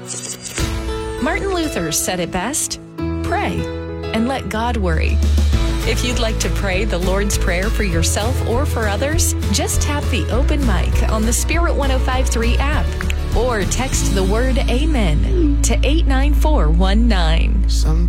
Martin Luther said it best: pray and let God worry. If you'd like to pray the Lord's Prayer for yourself or for others, just tap the open mic on the Spirit 105.3 app or text the word AMEN to 89419.